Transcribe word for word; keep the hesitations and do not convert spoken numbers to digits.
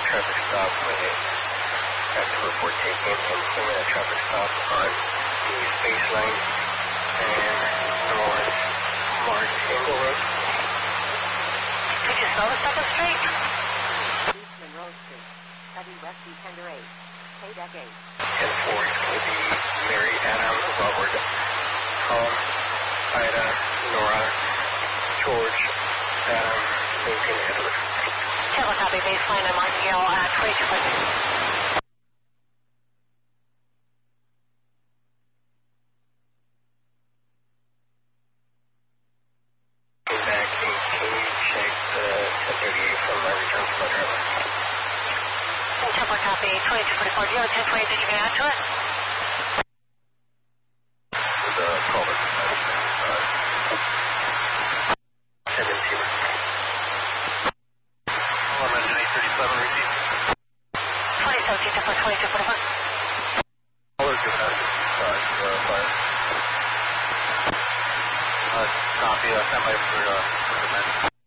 traffic stop with a active report taken and four-minute traffic stop on the Space Lane and North Mark Engle Road. Could you spell the second street? East Monroe Street, Cuddy West Tender eight, Paydeck eight. And four is going to be Mary, Adam, Robert, Tom, Ida, Nora, George, Adam, Lincoln, Edward. Taylor copy, baseline and Martingale at twenty-two point two. Came back, and can you check the ten thirty-eight from my return to my driver? Temple copy, twenty-two forty-four. Do you have a ten twenty that you can add to it? The caller. seventeen. Alarm engine eight thirty-seven, repeat. twenty seventeen, Temple twenty-two forty-four. Caller, good night. Sorry, uh, fire. Uh, copy, uh, stand by for, uh, for the men.